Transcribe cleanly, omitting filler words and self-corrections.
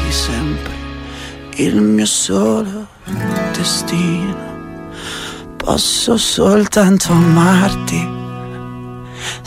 sempre il mio solo destino. Posso soltanto amarti